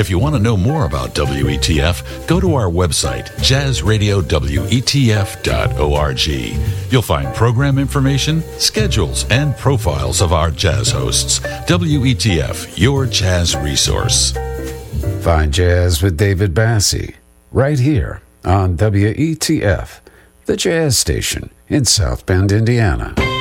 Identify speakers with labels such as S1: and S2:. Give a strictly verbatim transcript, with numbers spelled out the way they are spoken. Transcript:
S1: If you want to know more about W E T F, go to our website, jazz radio w e t f dot org. You'll find program information, schedules, and profiles of our jazz hosts. W E T F, your jazz resource.
S2: Find Jazz with David Bassie right here on W E T F, the jazz station in South Bend, Indiana.